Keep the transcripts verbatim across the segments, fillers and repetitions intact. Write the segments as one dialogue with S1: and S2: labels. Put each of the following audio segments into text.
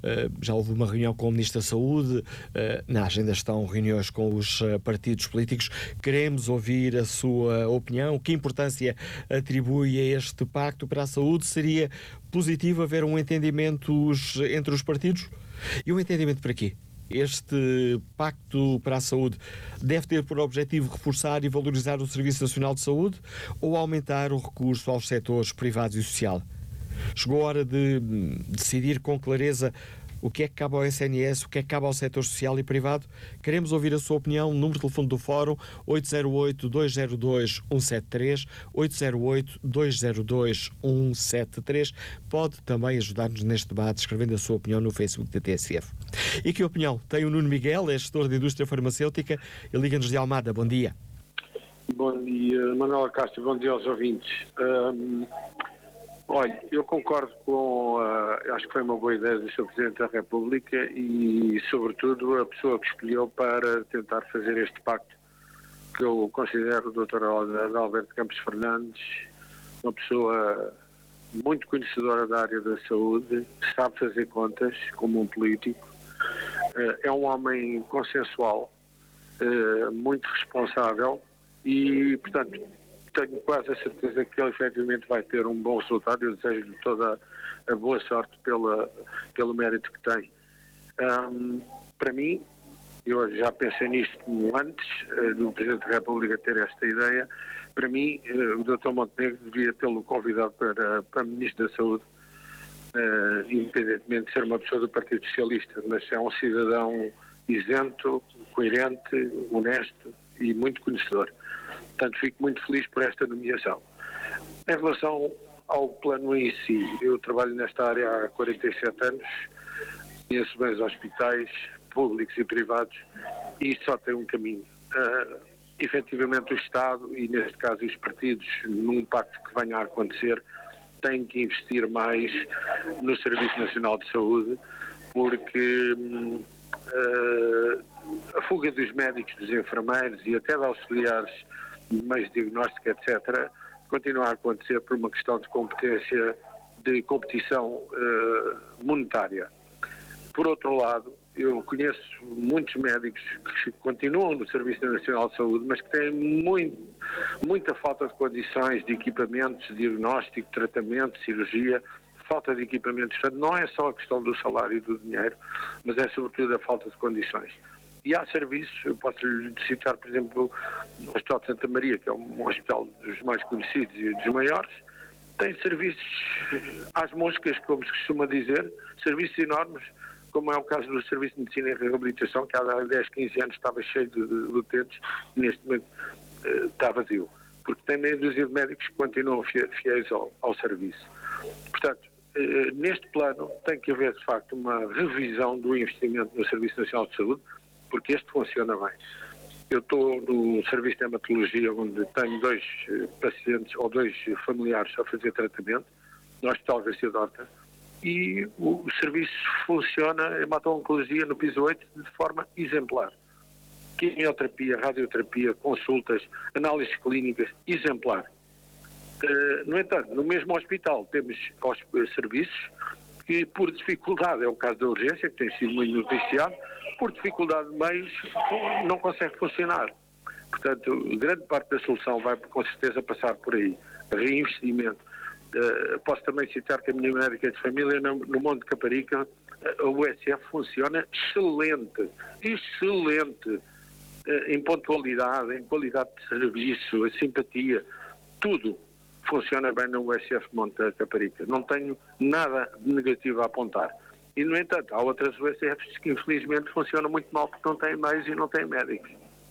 S1: já houve uma reunião com o Ministro da Saúde, na agenda estão reuniões com os partidos políticos. Queremos ouvir a sua opinião. Que importância atribui a este pacto para a saúde? Seria positivo haver um entendimento entre os partidos? E um entendimento para quê? Este Pacto para a Saúde deve ter por objetivo reforçar e valorizar o Serviço Nacional de Saúde ou aumentar o recurso aos setores privados e social? Chegou a hora de decidir com clareza o que é que cabe ao S N S, o que é que cabe ao setor social e privado. Queremos ouvir a sua opinião. Número de telefone do Fórum oito zero oito, dois zero dois, um sete três, oito zero oito, dois zero dois, um sete três. Pode também ajudar-nos neste debate escrevendo a sua opinião no Facebook da T S F. E que opinião tem o Nuno Miguel, é gestor de indústria farmacêutica e liga-nos de Almada. Bom dia.
S2: Bom dia, Manuela Castro, bom dia aos ouvintes. Um... Olha, eu concordo com, uh, acho que foi uma boa ideia do senhor Presidente da República e, sobretudo, a pessoa que escolheu para tentar fazer este pacto, que eu considero o doutor Alberto Campos Fernandes, uma pessoa muito conhecedora da área da saúde, sabe fazer contas como um político, uh, é um homem consensual, uh, muito responsável e, portanto, tenho quase a certeza que ele efetivamente vai ter um bom resultado. Eu desejo-lhe toda a boa sorte pela, pelo mérito que tem. Um, para mim, eu já pensei nisto antes uh, do Presidente da República ter esta ideia. Para mim, uh, o doutor Montenegro devia tê-lo convidado para, para Ministro da Saúde, uh, independentemente de ser uma pessoa do Partido Socialista, mas é um cidadão isento, coerente, honesto e muito conhecedor. Portanto, fico muito feliz por esta nomeação. Em relação ao plano em si, eu trabalho nesta área há quarenta e sete anos, conheço bem os hospitais públicos e privados e isto só tem um caminho. Uh, efetivamente o Estado, e neste caso os partidos, num pacto que venha a acontecer, têm que investir mais no Serviço Nacional de Saúde, porque uh, a fuga dos médicos, dos enfermeiros e até de auxiliares de meios de diagnóstico, etcétera, continua a acontecer por uma questão de competência, de competição uh, monetária. Por outro lado, eu conheço muitos médicos que continuam no Serviço Nacional de Saúde, mas que têm muito, muita falta de condições, de equipamentos, de diagnóstico, tratamento, cirurgia, falta de equipamentos. Portanto, não é só a questão do salário e do dinheiro, mas é sobretudo a falta de condições. E há serviços, eu posso lhe citar, por exemplo, o Hospital de Santa Maria, que é um hospital dos mais conhecidos e dos maiores, tem serviços às moscas, como se costuma dizer, serviços enormes, como é o caso do Serviço de Medicina e Reabilitação, que há dez, quinze anos estava cheio de, de utentes, e neste momento uh, está vazio, porque tem meia dúzia de médicos que continuam fiéis ao, ao serviço. Portanto, uh, neste plano tem que haver, de facto, uma revisão do investimento no Serviço Nacional de Saúde, porque este funciona bem. Eu estou no serviço de hematologia, onde tenho dois pacientes ou dois familiares a fazer tratamento, no Hospital Garcia Dorta, e o, o serviço funciona, a hemato-oncologia no piso oito, de forma exemplar. Quimioterapia, radioterapia, consultas, análises clínicas, exemplar. Uh, no entanto, no mesmo hospital temos os serviços que, por dificuldade, é o caso da urgência, que tem sido muito noticiado, por dificuldade de meios, não consegue funcionar. Portanto, grande parte da solução vai, com certeza, passar por aí. Reinvestimento. Uh, posso também citar que a minha médica de família, no, no Monte de Caparica, uh, a U S F funciona excelente. Excelente. Uh, em pontualidade, em qualidade de serviço, a simpatia, tudo funciona bem na U S F Monte de Caparica. Não tenho nada de negativo a apontar. E, no entanto, há outras U S Fs que infelizmente funcionam muito mal porque não têm meios e não têm médicos.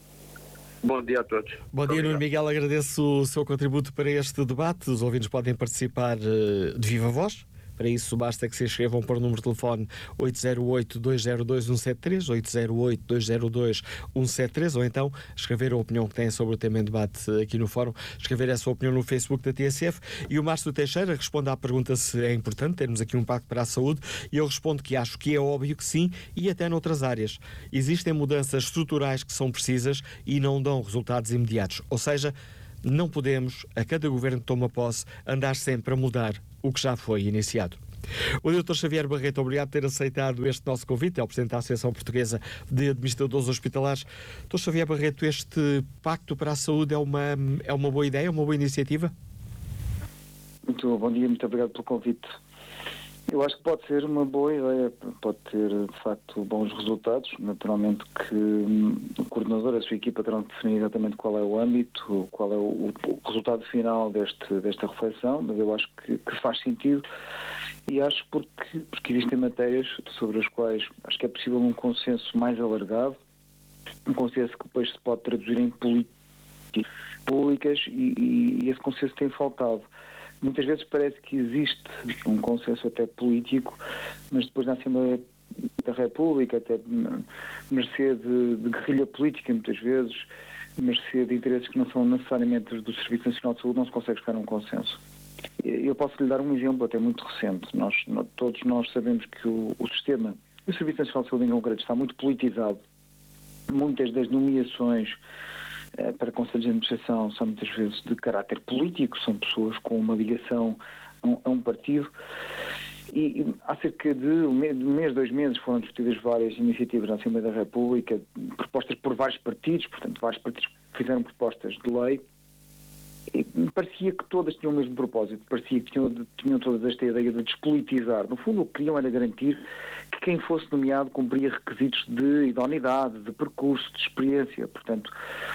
S2: Bom dia a todos.
S1: Bom dia, Nuno Miguel. Agradeço o seu contributo para este debate. Os ouvintes podem participar uh, de viva voz. Para isso, basta que se inscrevam para o número de telefone oito zero oito, dois zero dois, um sete três, oito zero oito, dois zero dois, um sete três, ou então escrever a opinião que têm sobre o tema em debate aqui no fórum, escrever essa opinião no Facebook da T S F. E o Márcio Teixeira responde à pergunta se é importante termos aqui um pacto para a saúde, e eu respondo que acho que é óbvio que sim, e até noutras áreas. Existem mudanças estruturais que são precisas e não dão resultados imediatos. Ou seja, não podemos, a cada governo que toma posse, andar sempre a mudar o que já foi iniciado. O doutor Xavier Barreto, obrigado por ter aceitado este nosso convite, é o Presidente da Associação Portuguesa de Administradores Hospitalares. doutor Xavier Barreto, este Pacto para a Saúde é uma, é uma boa ideia, uma boa iniciativa?
S3: Muito bom dia, muito obrigado pelo convite. Eu acho que pode ser uma boa ideia, pode ter de facto bons resultados. Naturalmente que o coordenador, a sua equipa terão de definir exatamente qual é o âmbito, qual é o, o resultado final deste, desta reflexão, mas eu acho que, que faz sentido e acho porque, porque existem matérias sobre as quais acho que é possível um consenso mais alargado, um consenso que depois se pode traduzir em políticas públicas e, e, e esse consenso tem faltado. Muitas vezes parece que existe um consenso até político, mas depois na Assembleia da República, até mercê de, de guerrilha política, muitas vezes, mercê de interesses que não são necessariamente do Serviço Nacional de Saúde, não se consegue chegar a um consenso. Eu posso lhe dar um exemplo até muito recente. Nós, todos nós sabemos que o, o sistema, o Serviço Nacional de Saúde em concreto, está muito politizado. Muitas das nomeações para conselhos de administração são muitas vezes de caráter político, são pessoas com uma ligação a um, a um partido e, e há cerca de um mês, mês, dois meses foram discutidas várias iniciativas na Assembleia da República, propostas por vários partidos, portanto vários partidos fizeram propostas de lei e me parecia que todas tinham o mesmo propósito, parecia que tinham, tinham todas esta ideia de despolitizar. No fundo o que queriam era garantir que quem fosse nomeado cumpria requisitos de idoneidade, de percurso, de experiência, portanto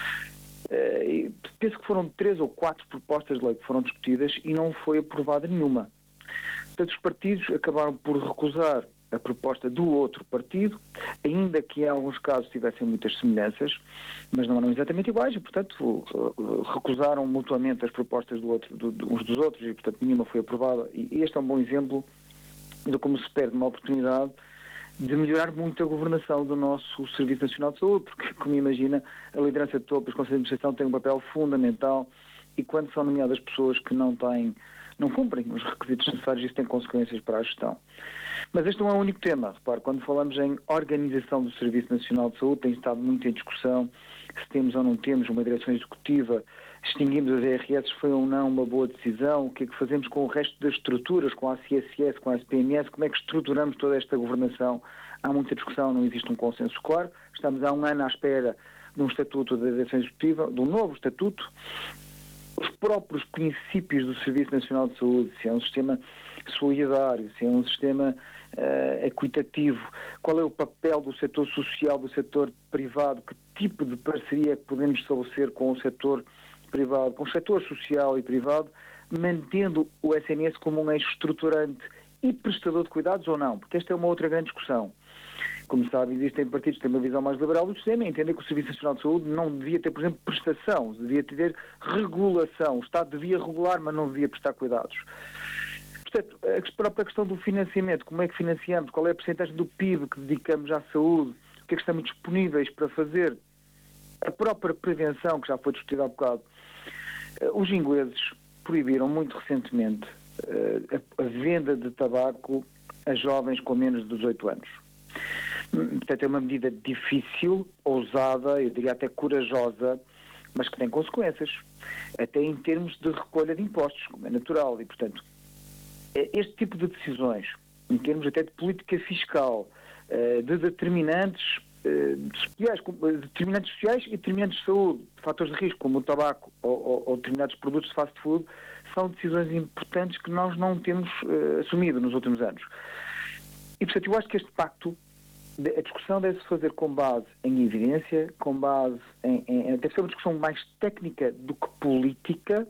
S3: Uh, penso que foram três ou quatro propostas de lei que foram discutidas e não foi aprovada nenhuma. Portanto, os partidos acabaram por recusar a proposta do outro partido, ainda que em alguns casos tivessem muitas semelhanças, mas não eram exatamente iguais e, portanto, uh, recusaram mutuamente as propostas do outro, do, do, uns dos outros e, portanto, nenhuma foi aprovada. E este é um bom exemplo de como se perde uma oportunidade de melhorar muito a governação do nosso Serviço Nacional de Saúde, porque, como imagina, a liderança de topo, os conselhos de administração têm um papel fundamental e quando são nomeadas pessoas que não têm, não cumprem os requisitos necessários, isso tem consequências para a gestão. Mas este não é o único tema. Repare, quando falamos em organização do Serviço Nacional de Saúde, tem estado muito em discussão se temos ou não temos uma direção executiva, extinguimos as E R S, foi ou não uma boa decisão, o que é que fazemos com o resto das estruturas, com a A C S S, com a S P M S, como é que estruturamos toda esta governação? Há muita discussão, não existe um consenso claro. Estamos há um ano à espera de um estatuto da direção executiva, de um novo estatuto. Os próprios princípios do Serviço Nacional de Saúde, se é um sistema solidário, se é um sistema uh, equitativo, qual é o papel do setor social, do setor privado, que tipo de parceria é que podemos estabelecer com o setor privado, com o setor social e privado, mantendo o S N S como um eixo estruturante e prestador de cuidados ou não, porque esta é uma outra grande discussão. Como sabe, existem partidos que têm uma visão mais liberal do sistema e entendem que o Serviço Nacional de Saúde não devia ter, por exemplo, prestação, devia ter regulação. O Estado devia regular, mas não devia prestar cuidados. Portanto, a própria questão do financiamento, como é que financiamos, qual é a percentagem do P I B que dedicamos à saúde, o que é que estamos disponíveis para fazer, a própria prevenção, que já foi discutida há bocado. Os ingleses proibiram muito recentemente a venda de tabaco a jovens com menos de dezoito anos. Portanto, é uma medida difícil, ousada, eu diria até corajosa, mas que tem consequências, até em termos de recolha de impostos, como é natural. E, portanto, este tipo de decisões, em termos até de política fiscal, de determinantes sociais, determinantes sociais e determinantes de saúde, de fatores de risco, como o tabaco ou, ou, ou determinados produtos de fast food, são decisões importantes que nós não temos uh, assumido nos últimos anos. E, portanto, eu acho que este pacto, a discussão deve-se fazer com base em evidência, com base em, em... deve ser uma discussão mais técnica do que política,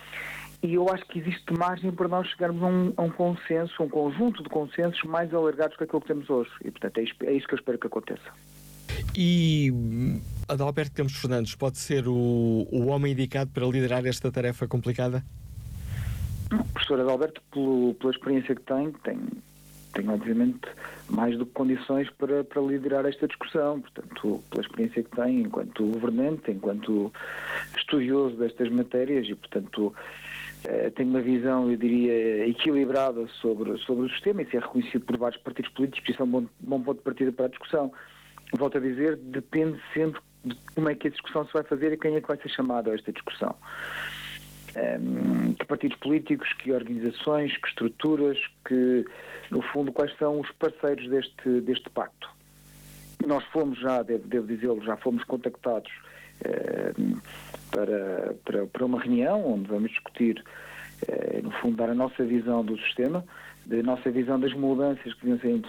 S3: e eu acho que existe margem para nós chegarmos a um, a um consenso, um conjunto de consensos mais alargados que aquilo que temos hoje. E, portanto, é isso, é isso que eu espero que aconteça.
S1: E Adalberto Campos Fernandes pode ser o, o homem indicado para liderar esta tarefa complicada?
S3: O professor Adalberto, pelo, pela experiência que tem, tem, tem obviamente mais do que condições para, para liderar esta discussão. Portanto, pela experiência que tem enquanto governante, enquanto estudioso destas matérias e, portanto, eh, tem uma visão, eu diria, equilibrada sobre, sobre o sistema, e isso é reconhecido por vários partidos políticos, isso é um bom, bom ponto de partida para a discussão. Volto a dizer, depende sempre de como é que a discussão se vai fazer e quem é que vai ser chamado a esta discussão. um, que partidos políticos, que organizações, que estruturas, que, no fundo, quais são os parceiros deste, deste pacto. Nós fomos já, devo, devo dizê-lo, já fomos contactados uh, para, para, para uma reunião onde vamos discutir, uh, no fundo, dar a nossa visão do sistema, da nossa visão das mudanças que devem ser